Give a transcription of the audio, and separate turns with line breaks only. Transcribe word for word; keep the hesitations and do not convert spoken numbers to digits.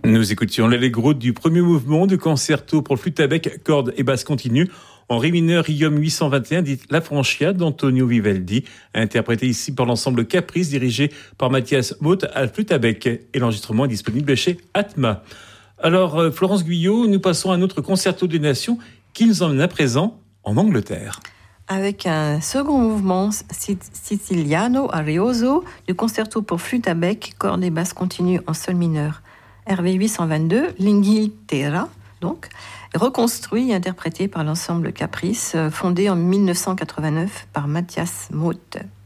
Nous écoutions l'allegro du premier mouvement du concerto pour flûte à bec, cordes et basse continue en ré mineur Iom huit cent vingt et un, dit La Francia d'Antonio Vivaldi, interprété ici par l'ensemble Caprice dirigé par Mathias Moth à flûte à bec. Et l'enregistrement est disponible chez Atma. Alors, Florence Guyot, nous passons à un autre concerto des nations qui nous emmène à présent en Angleterre.
Avec un second mouvement siciliano arioso du concerto pour flûte à bec, cordes et basse continue en sol mineur. R V huit cent vingt-deux, l'Inghilterra, donc, reconstruit et interprété par l'ensemble Caprice, fondé en mille neuf cent quatre-vingt-neuf par Mathias Moth.